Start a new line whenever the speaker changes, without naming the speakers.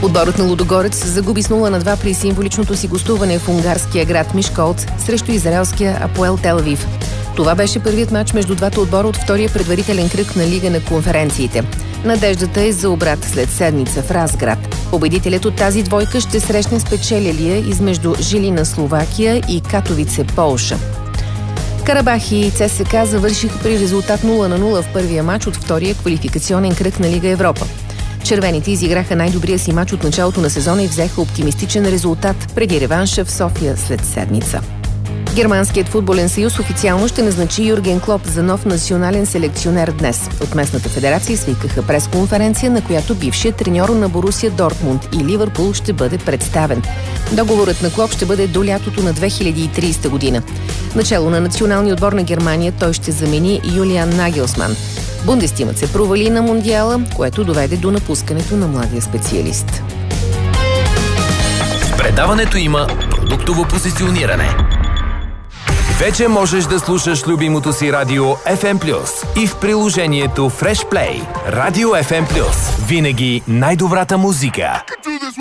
Отборът на Лудогорец загуби с 0-2 при символичното си гостуване в унгарския град Мишколц срещу израелския Апоел Тел Авив. Това беше първият матч между двата отбора от втория предварителен кръг на Лига на конференциите. Надеждата е за обрат след седмица в Разград. Победителят от тази двойка ще срещне спечелилия измежду Жилина, Словакия и Катовице, Полша. Карабах и ЦСКА завършиха при резултат 0-0 в първия матч от втория квалификационен кръг на Лига Европа. Червените изиграха най-добрия си матч от началото на сезона и взеха оптимистичен резултат преди реванша в София след седмица. Германският футболен съюз официално ще назначи Юрген Клоп за нов национален селекционер днес. От местната федерация свикаха пресконференция, на която бившият треньор на Борусия Дортмунд и Ливърпул ще бъде представен. Договорът на Клоп ще бъде до лятото на 2030 година. Начало на националния отбор на Германия той ще замени Юлиан Нагелсман. Бундестимът се провали на Мондиала, което доведе до напускането на младия специалист.
В предаването има продуктово позициониране. Вече можеш да слушаш любимото си радио FM+, и в приложението Fresh Play. Радио FM+. Винаги най-добрата музика.